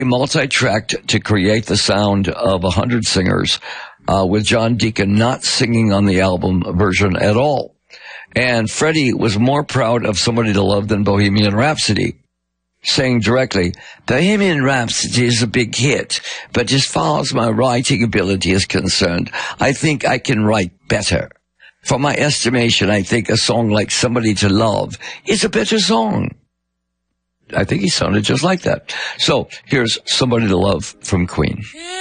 multi-tracked to create the sound of 100 singers, with John Deacon not singing on the album version at all. And Freddie was more proud of Somebody to Love than Bohemian Rhapsody, saying directly, Bohemian Rhapsody is a big hit, but as far as my writing ability is concerned, I think I can write better. From my estimation, I think a song like Somebody to Love is a better song. I think he sounded just like that. So here's Somebody to Love from Queen.